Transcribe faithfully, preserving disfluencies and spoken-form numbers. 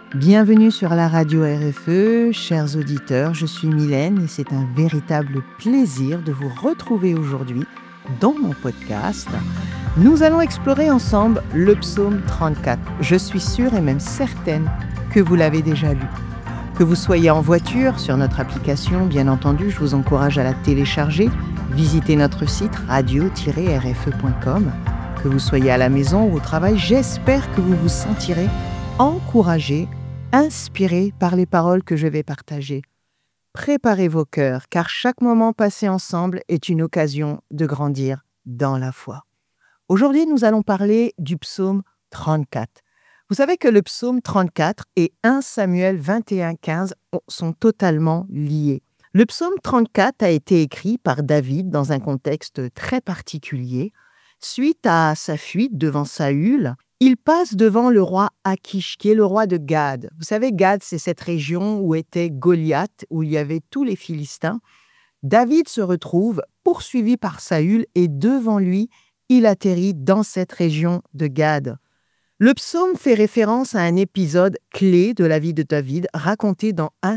Bienvenue sur la radio R F E, chers auditeurs, je suis Mylène et c'est un véritable plaisir de vous retrouver aujourd'hui dans mon podcast. Nous allons explorer ensemble le psaume trente-quatre. Je suis sûre et même certaine que vous l'avez déjà lu. Que vous soyez en voiture, sur notre application, bien entendu, je vous encourage à la télécharger. Visitez notre site radio tiret r f e point com. Que vous soyez à la maison ou au travail, j'espère que vous vous sentirez encouragé, inspiré par les paroles que je vais partager. Préparez vos cœurs, car chaque moment passé ensemble est une occasion de grandir dans la foi. Aujourd'hui, nous allons parler du psaume trente-quatre. Vous savez que le psaume trente-quatre et un Samuel vingt et un quinze sont totalement liés. Le psaume trente-quatre a été écrit par David dans un contexte très particulier. Suite à sa fuite devant Saül, il passe devant le roi Akish, qui est le roi de Gad. Vous savez, Gad, c'est cette région où était Goliath, où il y avait tous les Philistins. David se retrouve poursuivi par Saül et devant lui, il atterrit dans cette région de Gad. Le psaume fait référence à un épisode clé de la vie de David raconté dans un